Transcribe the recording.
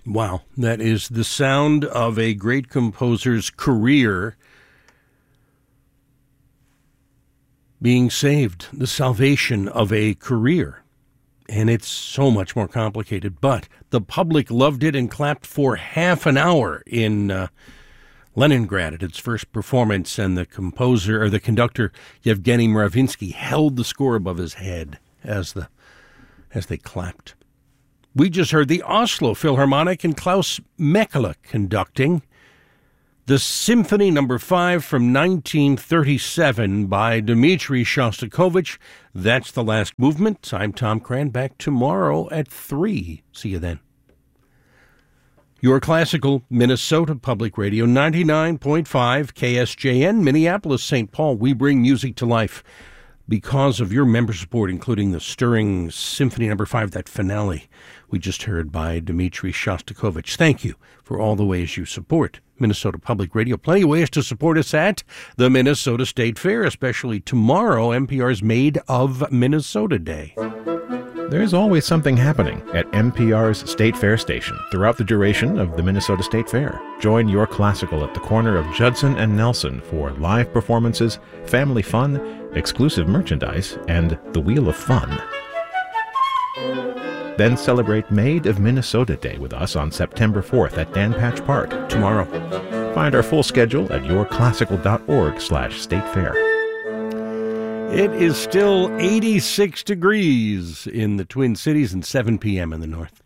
Wow, that is the sound of a great composer's career being saved, the salvation of a career. And it's so much more complicated, but the public loved it and clapped for half an hour in Leningrad at its first performance, and the conductor, Yevgeny Mravinsky, held the score above his head as they clapped. We just heard the Oslo Philharmonic and Klaus Mekele conducting the Symphony No. 5 from 1937 by Dmitri Shostakovich. That's the last movement. I'm Tom Cran, back tomorrow at 3. See you then. Your classical Minnesota Public Radio, 99.5 KSJN, Minneapolis, St. Paul. We bring music to life because of your member support, including the stirring Symphony No. 5, that finale we just heard by Dmitri Shostakovich. Thank you for all the ways you support Minnesota Public Radio. Plenty of ways to support us at the Minnesota State Fair, especially tomorrow, NPR's Made of Minnesota Day. There's always something happening at NPR's State Fair station throughout the duration of the Minnesota State Fair. Join Your Classical at the corner of Judson and Nelson for live performances, family fun, exclusive merchandise, and the Wheel of Fun. Then celebrate Made of Minnesota Day with us on September 4th at Dan Patch Park tomorrow. Find our full schedule at yourclassical.org/statefair. It is still 86 degrees in the Twin Cities and 7 p.m. in the north.